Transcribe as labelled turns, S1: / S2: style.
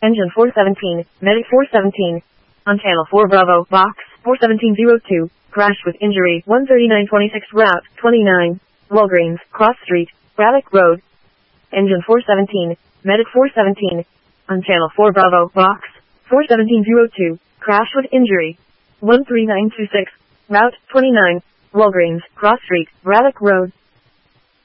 S1: Engine 417, Medic 417. On Channel 4 Bravo, Box 41702. Crash with injury, 13926 Route 29. Walgreens, Cross Street, Braddock Road. Engine 417, Medic 417. On Channel 4 Bravo, Box 41702. Crash with injury, 13926 Route 29. Walgreens, Cross Street, Braddock Road.